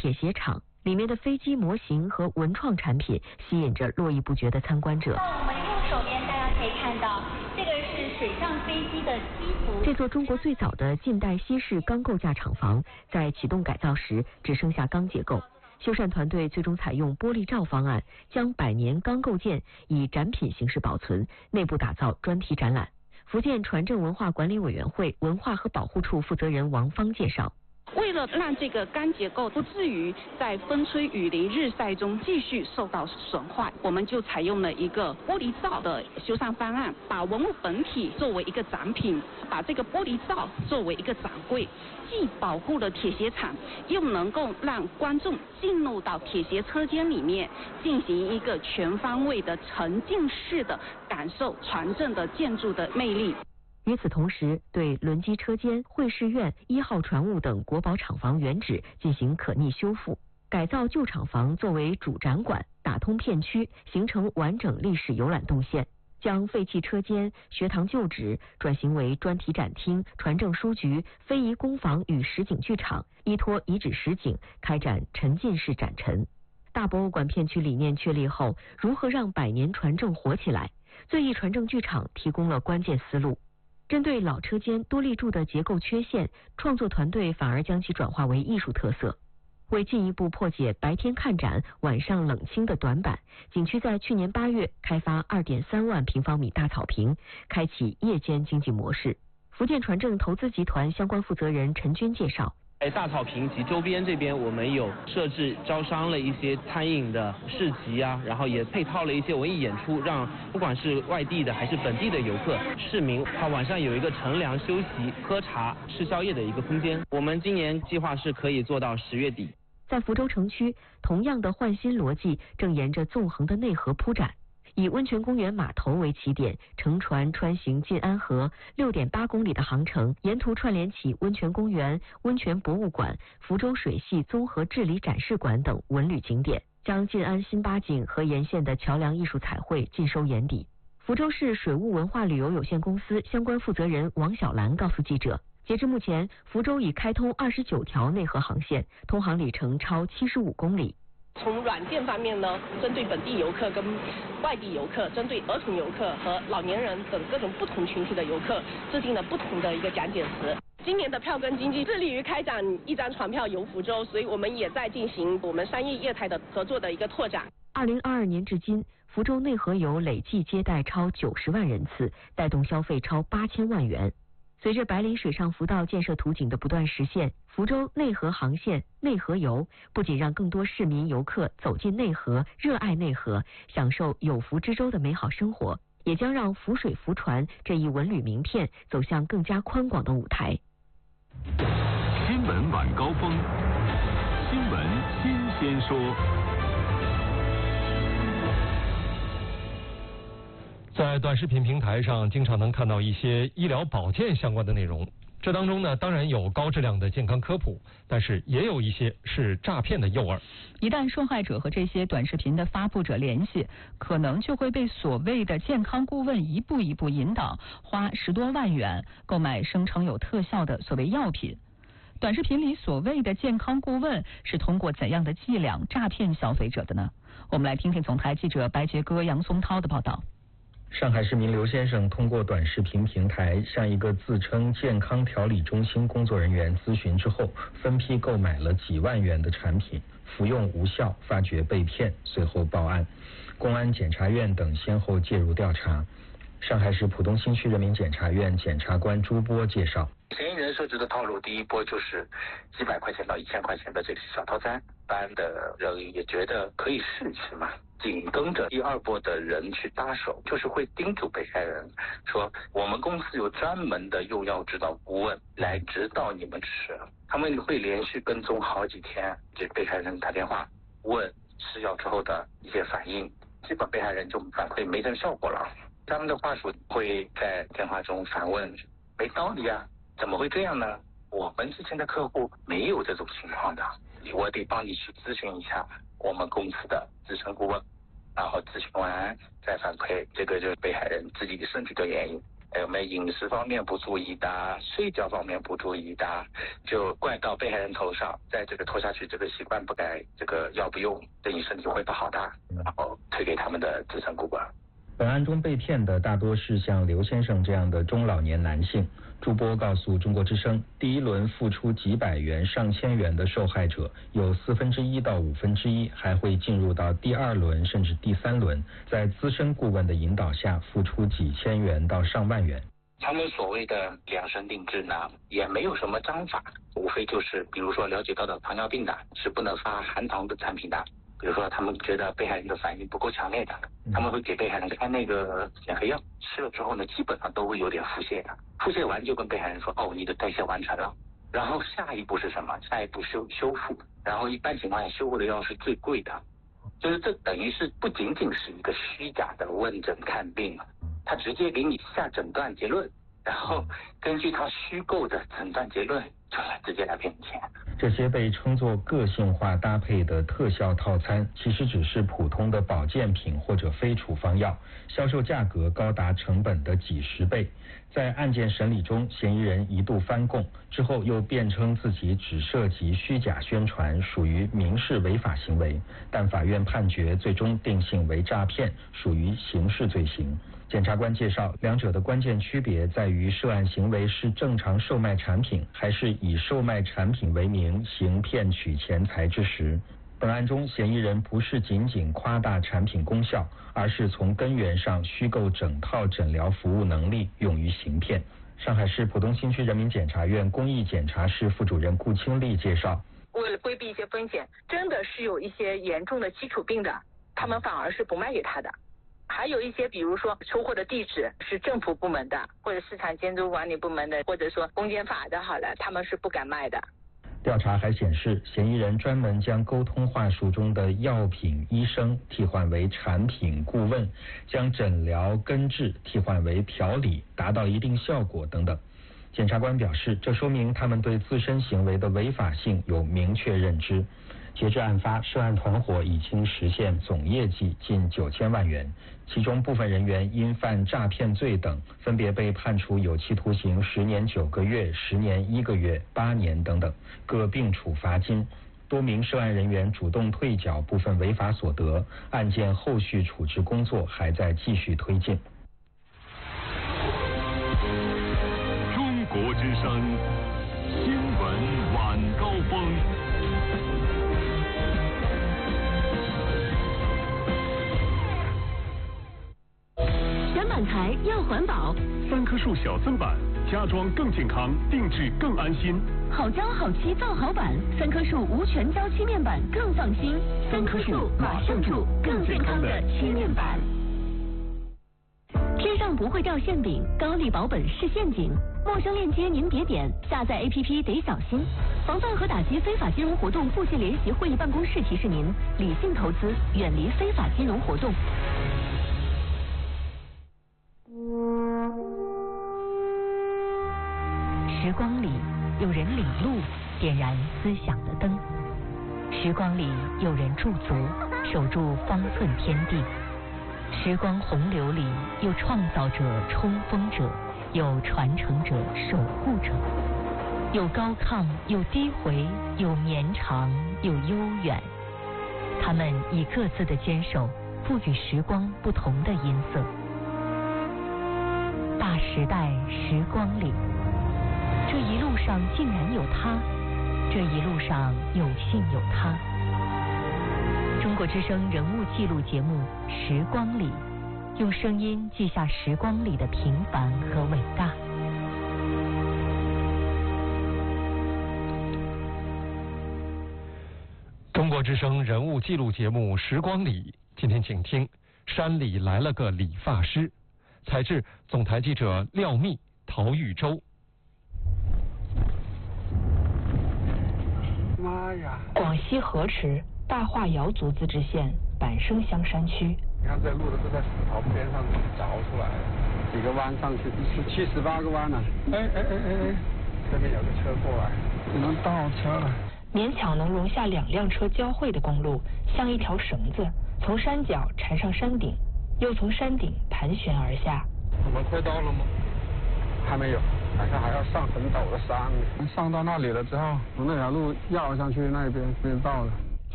铁鞋厂，里面的飞机模型和文创产品吸引着络绎不绝的参观者。 我们右手边大家可以看到，这个是水上飞机的机服。 这座中国最早的近代西式钢构架厂房，在启动改造时只剩下钢结构。修缮团队最终采用玻璃罩方案，将100年钢构件以展品形式保存，内部打造专题展览。福建船政文化管理委员会文化和保护处负责人王芳介绍。 为了让这个钢结构不至于在风吹雨淋日晒中继续受到损坏，我们就采用了一个玻璃罩的修缮方案，把文物本体作为一个展品，把这个玻璃罩作为一个展柜，既保护了铁鞋厂，又能够让观众进入到铁鞋车间里面，进行一个全方位的沉浸式的感受船政的建筑的魅力。 与此同时，对轮机车间、会试院、1号船坞等国宝厂房原址进行可逆修复，改造旧厂房作为主展馆，打通片区，形成完整历史游览动线。将废弃车间、学堂旧址转型为专题展厅、船政书局、非遗工坊与实景剧场，依托遗址实景开展沉浸式展陈。大博物馆片区理念确立后，如何让100年船政活起来？最艺船政剧场提供了关键思路。针对老车间多立柱的结构缺陷，创作团队反而将其转化为艺术特色。为进一步破解白天看展、晚上冷清的短板，景区在去年8月开发2.3万平方米大草坪，开启夜间经济模式。福建船政投资集团相关负责人陈军介绍。 在大草坪及周边这边，我们有设置招商了一些餐饮的市集啊，然后也配套了一些文艺演出，让不管是外地的还是本地的游客、市民，他晚上有一个乘凉休息、喝茶、吃宵夜的一个空间。我们今年计划是可以做到10月底。 在福州城区，同样的换新逻辑正沿着纵横的内河铺展。以温泉公园码头为起点，乘船穿行晋安河6.8公里的航程，沿途串联起温泉公园、温泉博物馆、福州水系综合治理展示馆等文旅景点，将晋安新八景和沿线的桥梁艺术彩绘尽收眼底。福州市水务文化旅游有限公司相关负责人王小兰告诉记者，截至目前，福州已开通29条内河航线，通航里程超75公里。 从软件方面呢，针对本地游客跟外地游客，针对儿童游客和老年人等各种不同群体的游客，制定了不同的一个讲解词。今年的票根经济致力于开展1张船票游福州，所以我们也在进行我们商业业态的合作的一个拓展。 2022年至今，福州内河游累计接待超90万人次，带动消费超8000万元。随着白林水上浮道建设图景的不断实现，福州内河航线内河游不仅让更多市民游客走进内河、热爱内河，享受有福之州的美好生活，也将让浮水浮船这一文旅名片走向更加宽广的舞台。 新闻晚高峰，新闻新鲜说。 在短视频平台上，经常能看到一些医疗保健相关的内容。这当中呢，当然有高质量的健康科普，但是也有一些是诈骗的诱饵。 一旦受害者和这些短视频的发布者联系，可能就会被所谓的健康顾问一步一步引导，花10多万元购买声称有特效的所谓药品。短视频里所谓的健康顾问是通过怎样的伎俩诈骗消费者的呢？我们来听听总台记者白杰哥、杨松涛的报道。 上海市民刘先生通过短视频平台向一个自称健康调理中心工作人员咨询之后，分批购买了几万元的产品，服用无效，发觉被骗，随后报案。公安、检察院等先后介入调查。上海市浦东新区人民检察院检察官朱波介绍， 嫌疑人设置的套路，第一波就是几百块钱到1000块钱的这个小套餐，办的人也觉得可以试试嘛，紧跟着第二波的人去搭手，就是会叮嘱被害人说，我们公司有专门的用药指导顾问来指导你们吃，他们会连续跟踪好几天，给被害人打电话问吃药之后的一些反应，基本被害人就反馈没什么效果了。他们的话术会在电话中反问，没道理啊，怎么会这样呢？我们之前的客户没有这种情况的，我得帮你去咨询一下我们公司的资深顾问，然后咨询完再反馈，这个就是被害人自己的身体的原因。 有没有饮食方面不注意的，睡觉方面不注意的，就怪到被害人头上。在这个拖下去这个习惯不改，这个药不用，对你身体会不好的，然后推给他们的资深顾问。 本案中被骗的大多是像刘先生这样的中老年男性。朱波告诉中国之声，第一轮付出几百元、上千元的受害者有1/4到1/5，还会进入到第2轮甚至第3轮，在资深顾问的引导下付出几千元到上万元。 他们所谓的量身定制呢，也没有什么章法，无非就是比如说了解到的糖尿病的是不能发含糖的产品的，比如说他们觉得被害人的反应不够强烈的，他们会给被害人开那个减肥药，吃了之后呢，基本上都会有点腹泻的，腹泻完就跟被害人说，哦，你的代谢完成了，然后下一步是什么？下一步修复，然后一般情况下修复的药是最贵的，就是这等于是不仅仅是一个虚假的问诊看病，他直接给你下诊断结论，然后根据他虚构的诊断结论就来直接来骗你钱。 这些被称作个性化搭配的特效套餐，其实只是普通的保健品或者非处方药，销售价格高达成本的几10倍。在案件审理中，嫌疑人一度翻供，之后又辩称自己只涉及虚假宣传，属于民事违法行为，但法院判决最终定性为诈骗，属于刑事罪行。检察官介绍，两者的关键区别在于涉案行为是正常售卖产品，还是以售卖产品为名行骗取钱财之实。本案中，嫌疑人不是仅仅夸大产品功效，而是从根源上虚构整套诊疗服务能力，用于行骗。上海市浦东新区人民检察院公益检察室副主任顾清丽介绍， 为了规避一些风险，真的是有一些严重的基础病的，他们反而是不卖给他的。还有一些比如说收货的地址是政府部门的，或者市场监督管理部门的，或者说公检法的，好了，他们是不敢卖的。 调查还显示，嫌疑人专门将沟通话术中的药品医生替换为产品顾问，将诊疗根治替换为调理，达到一定效果等等。检察官表示，这说明他们对自身行为的违法性有明确认知。截至案发，涉案团伙已经实现总业绩近9000万元，其中部分人员因犯诈骗罪等，分别被判处有期徒刑10年9个月、10年1个月、8年等等，各并处罚金。多名涉案人员主动退缴部分违法所得，案件后续处置工作还在继续推进。 中国之声新闻晚高峰。 全版材要环保 ，3棵树小增版，家装更健康，定制更安心。 好胶好漆造好版，3棵树无全胶漆面板更放心。3棵树马上住更健康的漆面板。天上不会掉馅饼，高丽保本是陷阱。陌生链接您别点，下载 APP 得小心。防范和打击非法金融活动，复信联席会议办公室提示您：理性投资，远离非法金融活动。时光里有人领路，点燃思想的灯；时光里有人驻足，守住方寸天地；时光洪流里有创造者、冲锋者，有传承者、守护者，有高亢，有低回，有绵长，有悠远。他们以各自的坚守，赋予时光不同的音色。大时代时光里，这一路上竟然有他，这一路上有幸有他。中国之声人物记录节目《时光里》，用声音记下时光里的平凡和伟大。 中国之声人物记录节目《时光里》，今天请听山里来了个理发师，采制总台记者廖密、陶玉洲。 妈呀！ 广西河池大化瑶族自治县板生乡山区。 你看这路都是在石头边上凿出来的，几个弯上去是78个弯呢。哎，这边有个车过来，只能倒车了。 勉强能容下2辆车交汇的公路，像一条绳子，从山脚缠上山顶，又从山顶盘旋而下。 我们快到了吗？ 还没有，好像还要上很陡的山，上到那里了之后，从那条路绕上去那边到了。